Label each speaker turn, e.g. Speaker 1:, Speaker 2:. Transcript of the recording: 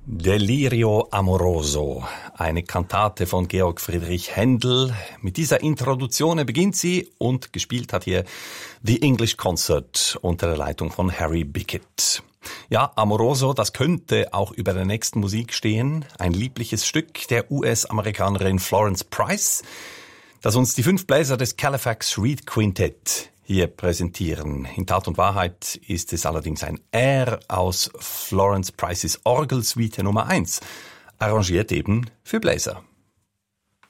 Speaker 1: Delirio Amoroso, eine Kantate von Georg Friedrich Händel. Mit dieser Introduzzione beginnt sie und gespielt hat hier The English Concert unter der Leitung von Harry Bickett. Ja, Amoroso, das könnte auch über der nächsten Musik stehen. Ein liebliches Stück der US-Amerikanerin Florence Price, das uns die 5 Bläser des Califax Reed Quintett hier präsentieren. In Tat und Wahrheit ist es allerdings ein Air aus Florence Prices Orgelsuite Nummer 1, arrangiert eben für Bläser.